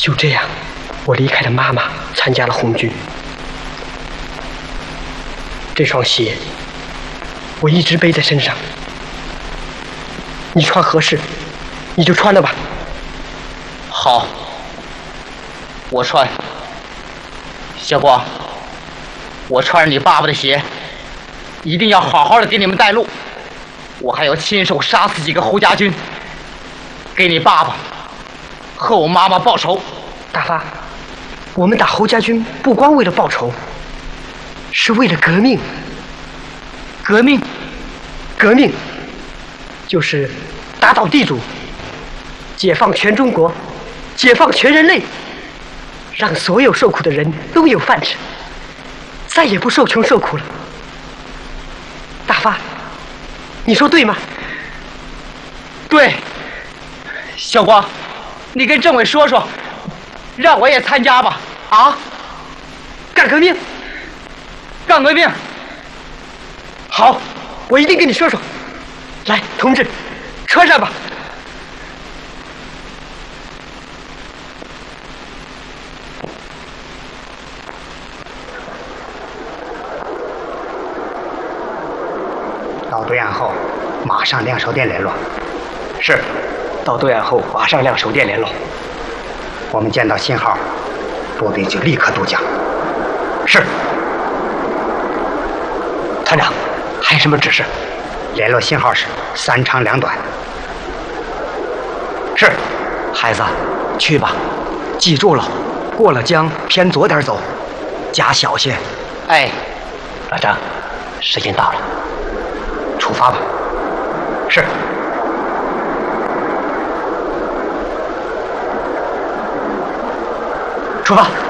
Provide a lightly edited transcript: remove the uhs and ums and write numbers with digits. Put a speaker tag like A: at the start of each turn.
A: 就这样，我离开了妈妈，参加了红军。这双鞋，我一直背在身上。你穿合适，你就穿了吧。
B: 好，我穿。小光，我穿着你爸爸的鞋，一定要好好的给你们带路。我还要亲手杀死几个侯家军，给你爸爸和我妈妈报仇。
A: 大发，我们打侯家军不光为了报仇，是为了革命。
B: 革命，
A: 革命，就是打倒地主，解放全中国，解放全人类，让所有受苦的人都有饭吃，再也不受穷受苦了。大发，你说对吗？
B: 对。小光，你跟政委说说，让我也参加吧。啊，
A: 干革命，
B: 干革命。
A: 好，我一定跟你说说。来，同志，穿上吧。
C: 到对岸后，马上亮手电联络。
A: 是，到对岸后马上亮手电联络。
C: 我们见到信号，部队就立刻渡江。
A: 是。团长，还有什么指示？
C: 联络信号是3长2短。
A: 是。孩子，去吧，记住了，过了江偏左点走，加小心。
B: 哎，
A: 老张，时间到了，出发吧。是。出发。